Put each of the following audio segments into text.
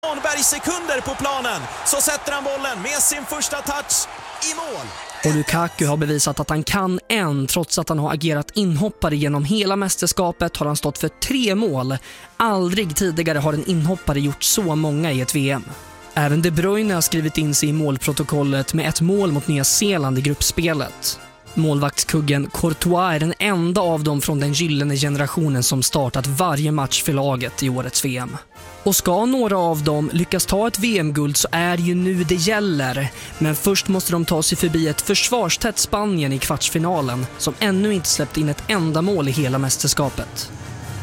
Sekunder på planen så sätter han bollen med sin första touch i mål. Och Lukaku har bevisat att han kan trots att han har agerat inhoppare genom hela mästerskapet har han stått för 3 mål. Aldrig tidigare har en inhoppare gjort så många i ett VM. Även De Bruyne har skrivit in sig i målprotokollet med 1 mål mot Nya Zeeland i gruppspelet. Målvaktskuggen Courtois är den enda av dem från den gyllene generationen som startat varje match för laget i årets VM. Och ska några av dem lyckas ta ett VM-guld så är det ju nu det gäller. Men först måste de ta sig förbi ett försvarstätt Spanien i kvartsfinalen som ännu inte släppt in ett enda mål i hela mästerskapet.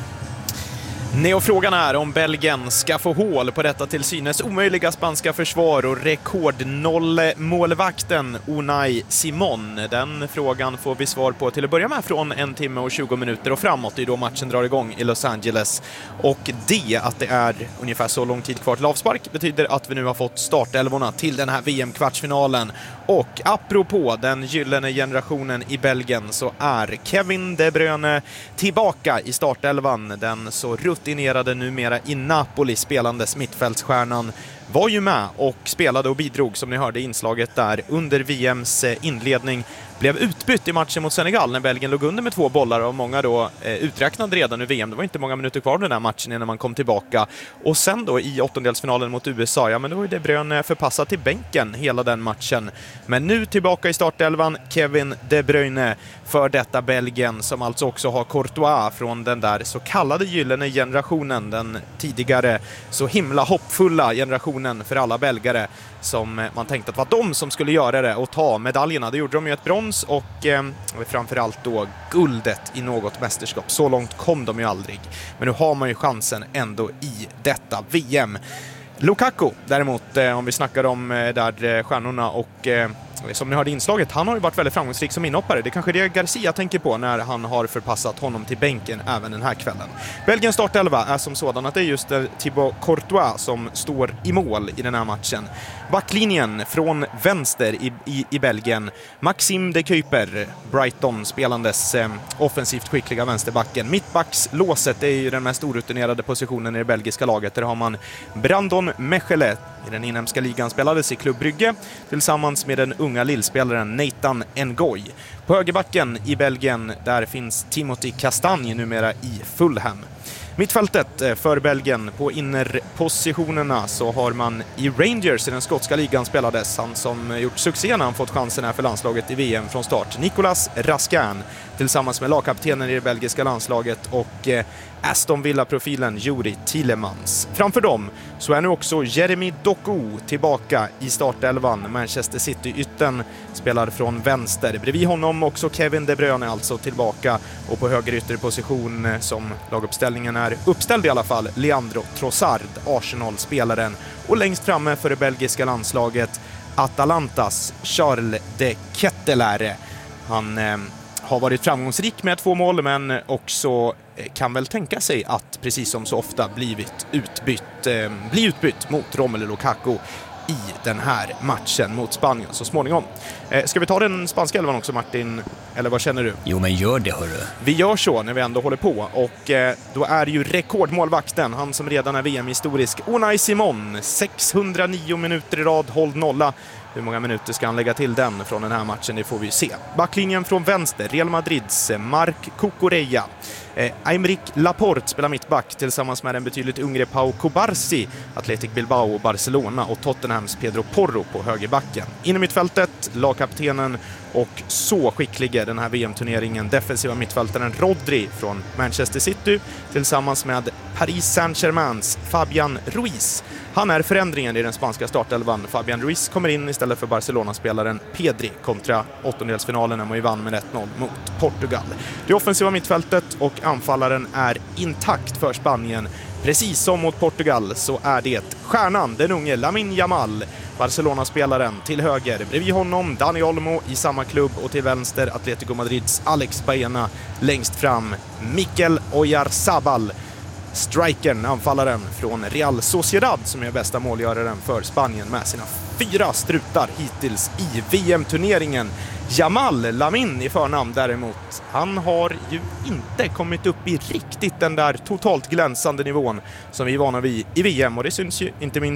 Frågan är om Belgien ska få hål på detta till synes omöjliga spanska försvar och rekordnoll-målvakten Unai Simon. Den frågan får vi svar på till att börja med från 1 timme och 20 minuter och framåt. Det är då matchen drar igång i Los Angeles. Och att det är ungefär så lång tid kvar till avspark betyder att vi nu har fått startelvorna till den här VM-kvartsfinalen. Och apropå den gyllene generationen i Belgien så är Kevin De Bruyne tillbaka i startelvan. Den så rutinerade numera i Napoli spelandes mittfältsstjärnan var ju med och spelade och bidrog som ni hörde i inslaget där under VMs inledning. Blev utbytt i matchen mot Senegal när Belgien låg under med 2 bollar och många då uträknade redan ur VM. Det var inte många minuter kvar den här matchen innan man kom tillbaka. Och sen då i åttondelsfinalen mot USA, ja men då var ju De Bruyne förpassad till bänken hela den matchen. Men nu tillbaka i startelvan Kevin De Bruyne för detta Belgien som alltså också har Courtois från den där så kallade gyllene generationen, den tidigare så himla hoppfulla generationen för alla belgare som man tänkte att var de som skulle göra det och ta medaljerna. Det gjorde de ju ett brons och framförallt då guldet i något mästerskap. Så långt kom de ju aldrig. Men nu har man ju chansen ändå i detta VM. Lukaku däremot, om vi snackar om där stjärnorna och som ni hörde i inslaget, han har ju varit väldigt framgångsrik som inhoppare. Det kanske det Garcia tänker på när han har förpassat honom till bänken även den här kvällen. Belgiens startelva är som sådan att det är just Thibaut Courtois som står i mål i den här matchen. Backlinjen från vänster i Belgien. Maxime de Kuyper, Brighton spelandes offensivt skickliga vänsterbacken. Mittbackslåset är ju den mest orutinerade positionen i det belgiska laget. Där har man Brandon Mechele i den inhemska ligan spelades i Club Brygge tillsammans med den unga lillspelaren Nathan Ngoy. På högerbacken i Belgien där finns Timothy Castagne numera i Fulham. Mittfältet för Belgien på innerpositionerna så har man i Rangers i den skotska ligan spelades han som gjort succé när han fått chansen här för landslaget i VM från start. Nicolas Raskin tillsammans med lagkaptenen i det belgiska landslaget och Aston Villa-profilen Juri Tielemans. Framför dem så är nu också Jeremy Doku tillbaka i startelvan. Manchester City-ytten spelar från vänster. Bredvid honom också Kevin De Bruyne alltså tillbaka och på höger ytterposition som laguppställningen är uppställd i alla fall Leandro Trossard, Arsenal-spelaren. Och längst framme för det belgiska landslaget Atalantas Charles de Ketelaere. Han har varit framgångsrik med 2 mål men också kan väl tänka sig att precis som så ofta bli utbytt mot Romelu Lukaku i den här matchen mot Spanien så småningom. Ska vi ta den spanska elvan också, Martin? Eller vad känner du? Jo, men gör det, hörru. Vi gör så när vi ändå håller på. Och då är det ju rekordmålvakten, han som redan är VM-historisk, Unai Simon. 609 minuter i rad, håll nolla. Hur många minuter ska han lägga till den från den här matchen? Det får vi se. Backlinjen från vänster, Real Madrids Marc Cucurella. Aymeric Laporte spelar mittback tillsammans med den betydligt yngre Pau Cubarsí, Athletic Bilbao och Barcelona, och Tottenhams Pedro Porro på högerbacken. Inom mittfältet, lagkaptenen och så skickliga den här VM-turneringen, defensiva mittfältaren Rodri från Manchester City tillsammans med Paris Saint-Germains Fabian Ruiz. Han är förändringen i den spanska startelvan. Fabian Ruiz kommer in istället för Barcelona-spelaren Pedri kontra åttondelsfinalen när man vann med 1-0 mot Portugal. Det offensiva mittfältet och anfallaren är intakt för Spanien. Precis som mot Portugal så är det stjärnan, den unge Lamine Yamal, Barcelona-spelaren, till höger. Bredvid honom Dani Olmo i samma klubb och till vänster Atletico Madrids Alex Baena. Längst fram Mikel Oyarzabal, strikern, anfallaren från Real Sociedad som är bästa målgöraren för Spanien med sina 4 strutar hittills i VM-turneringen. Jamal Lamine i förnamn däremot, han har ju inte kommit upp i riktigt den där totalt glänsande nivån som vi är vana vid i VM, och det syns ju inte minst